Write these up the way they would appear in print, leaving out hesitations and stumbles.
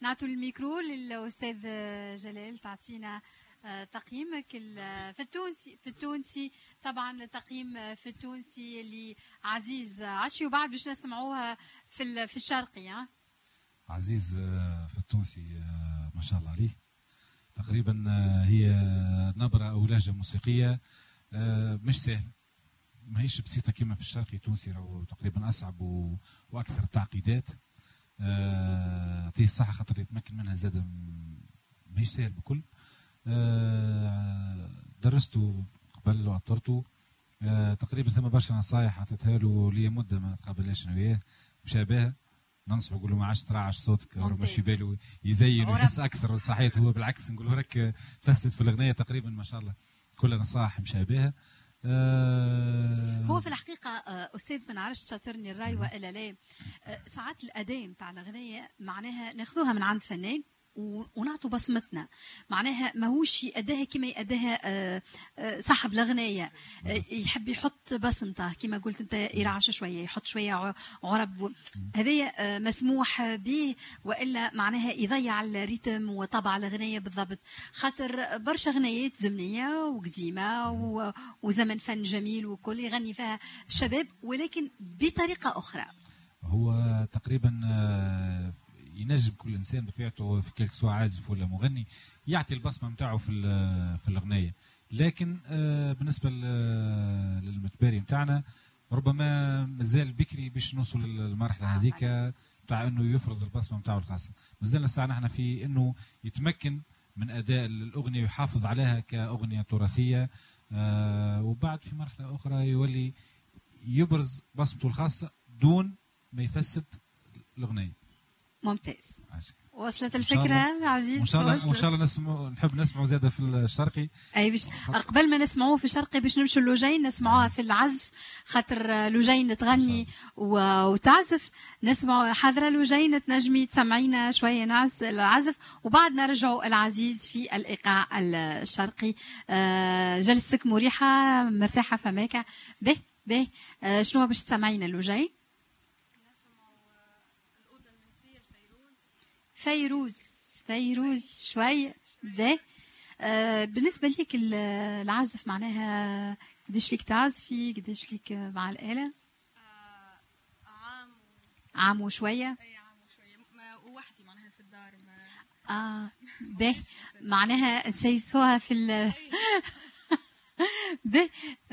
نعطوا الميكرو للأستاذ جلال تعطينا تقييمك في التونسي طبعا التقييم في التونسي اللي عزيز عشي وبعد باش نسمعوها في الشرقي. عزيز في التونسي ما شاء الله عليه تقريبا هي نبرة أو لهجة موسيقية مش سهل، ما هيش بسيطة كما في الشرقي التونسي راهو تقريبا أصعب وأكثر التعقيدات. يعطيه الصحة خاطر يتمكن منها زاد ما هيش سهل بكل. درسته قبل وعطرته تقريبا ثم برشا نصايح عطيتها له لي مدة ما تقابلناش أنا وياه مشابهة. ننصحه نقول له ما عادش ترعش صوتك مش في باله يزين ويحس اكثر صحيت هو بالعكس نقول له راك تفسد في الاغنيه تقريبا ما شاء الله كل نصائح مشابهه. هو في الحقيقه استاذ ما نعرفش تشاطرني الراي والا لا. ساعات الاداء نتاع الاغنيه معناها ناخذوها من عند فنان ونعطوا بصمتنا، معناها ماهوش يأداها كما يأداها صاحب الأغنية، يحب يحط بصمته كما قلت أنت يرعش شوية يحط شوية عرب، هذا مسموح به وإلا معناها يضيع الريتم وطبع الأغنية بالضبط. خاطر برشا أغنيات زمنية وقديمة وزمن فن جميل وكل يغني فيها الشباب ولكن بطريقة أخرى. هو تقريبا ينجم كل انسان بطبيعته في كلك سواء عازف ولا مغني يعطي البصمه نتاعو في الاغنيه، لكن بالنسبه للمتباري نتاعنا ربما مازال بكري باش نوصل للمرحله هذيك نتاع انه يفرض البصمه نتاعو الخاصه. مازلنا الساعه نحن في انه يتمكن من اداء الاغنيه ويحافظ عليها كاغنيه تراثيه، وبعد في مرحله اخرى يولي يبرز بصمته الخاصه دون ما يفسد الاغنيه. ممتاز. وصلت الفكرة عزيز؟ وإن شاء الله نحب نسمعوا زيادة في الشرقي. أي باش قبل ما نسمعوه في الشرقي باش نمشوا لوجين نسمعوها في العزف، خاطر لوجين تغني وتعزف. نسمعوا حاضرة لوجين تنجمي تسمعينا شوية العزف وبعد نرجعوا العزيز في الإيقاع الشرقي. جلستك مريحة مرتاحة فماك؟ به شنو باش تسمعينا لوجين؟ فيروز شوية ده. بالنسبة ليك العزف معناها قديش ليك تعزفي قديش ليك مع الآلة؟ عام وشوية. اي عام وشوية وحدي معناها في الدار به معناها نسيسوها في به.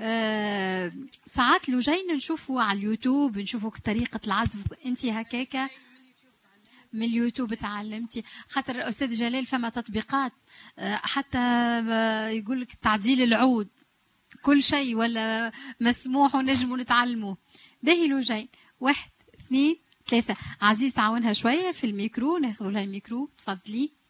ساعات لوجين نشوفوا على اليوتيوب نشوفوا طريقة العزف انت هكاكا من اليوتيوب تعلمتي؟ خاطر أستاذ جلال فما تطبيقات حتى يقول لك تعديل العود كل شيء ولا مسموح ونجموا نتعلموه. باهي لوجين 1 2 3 عزيز تعاونها شوية في الميكرو ناخذ لها الميكرو تفضلي.